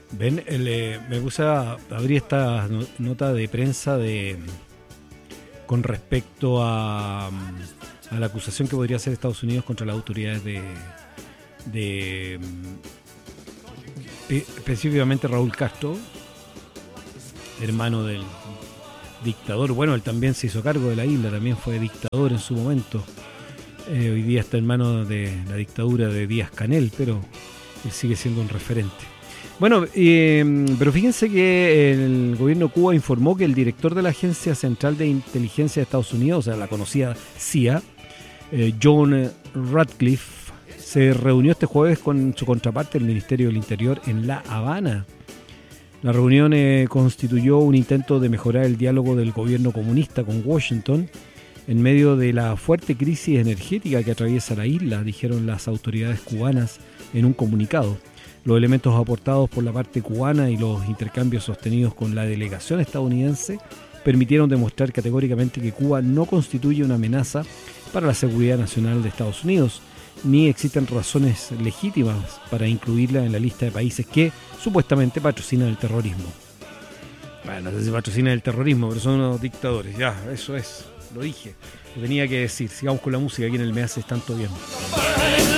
Ven, me puse a abrir esta nota de prensa con respecto a la acusación que podría hacer Estados Unidos contra las autoridades específicamente Raúl Castro, hermano del dictador. Bueno, él también se hizo cargo de la isla, también fue dictador en su momento. Hoy día está en manos de la dictadura de Díaz-Canel, pero él sigue siendo un referente. Bueno, pero fíjense que el gobierno de Cuba informó que el director de la Agencia Central de Inteligencia de Estados Unidos, o sea, la conocida CIA, John Ratcliffe, se reunió este jueves con su contraparte, el Ministerio del Interior, en La Habana. La reunión constituyó un intento de mejorar el diálogo del gobierno comunista con Washington en medio de la fuerte crisis energética que atraviesa la isla, dijeron las autoridades cubanas en un comunicado. Los elementos aportados por la parte cubana y los intercambios sostenidos con la delegación estadounidense permitieron demostrar categóricamente que Cuba no constituye una amenaza para la seguridad nacional de Estados Unidos, ni existen razones legítimas para incluirla en la lista de países que supuestamente patrocinan el terrorismo. Bueno, no sé si patrocinan el terrorismo, pero son unos dictadores. Ya, eso es, lo dije, lo tenía que decir. Sigamos con la música aquí en el Me Haces Tanto Bien.